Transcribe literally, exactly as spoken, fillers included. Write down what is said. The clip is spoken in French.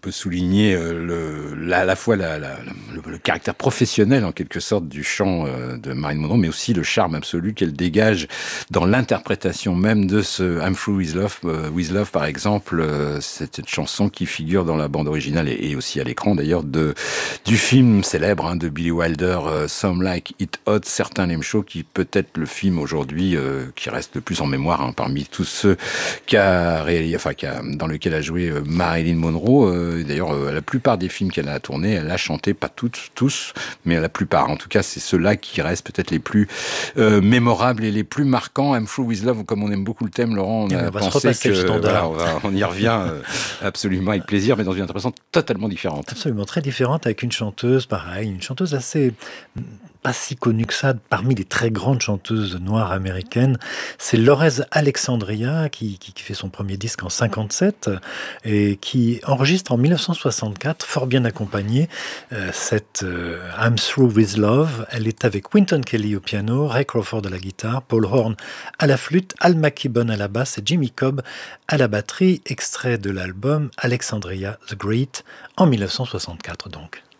peut souligner euh, le, la, à la fois la, la, le, le caractère professionnel en quelque sorte du chant euh, de Marilyn Monroe, mais aussi le charme absolu qu'elle dégage dans l'interprétation même de ce I'm Through With Love. Euh, With Love, par exemple, euh, c'est une chanson qui figure dans la bande originale et, et aussi à l'écran d'ailleurs de du film célèbre hein, de Billy Wilder, euh, Some Like It Hot, certains l'aiment chaud, qui peut-être le film aujourd'hui euh, qui reste le plus en mémoire hein, parmi tous ceux qu'a réalisé, enfin qu'a, dans lequel a joué euh, Marilyn Monroe. Euh, d'ailleurs, euh, la plupart des films qu'elle a tournés, elle a chanté, pas toutes, tous, mais la plupart. En tout cas, c'est ceux-là qui restent peut-être les plus euh, mémorables et les plus marquants. I'm Through With Love, comme on aime beaucoup le thème, Laurent, on Et a on va pensé se que le voilà, on, va, on y revient euh, absolument avec plaisir, mais dans une interprétation totalement différente. Absolument, très différente, avec une chanteuse, pareil, une chanteuse assez pas si connue que ça, parmi les très grandes chanteuses noires américaines. C'est Lorez Alexandria qui, qui, qui fait son premier disque en cinquante-sept et qui enregistre en mille neuf cent soixante-quatre, fort bien accompagnée, euh, cette euh, I'm Through With Love. Elle est avec Wynton Kelly au piano, Ray Crawford à la guitare, Paul Horn à la flûte, Al McKibben à la basse et Jimmy Cobb à la batterie, extrait de l'album Alexandria the Great en mille neuf cent soixante-quatre donc.